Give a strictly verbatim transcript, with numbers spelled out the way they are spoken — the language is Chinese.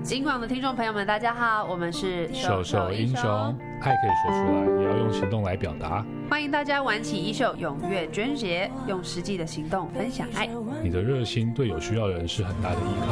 金广的听众朋友们，大家好，我们是手手英雄，爱可以说出来，也要用行动来表达。 欢迎大家玩起衣袖，踊跃捐血，用实际的行动分享爱。 你的热心对有需要的人是很大的依靠。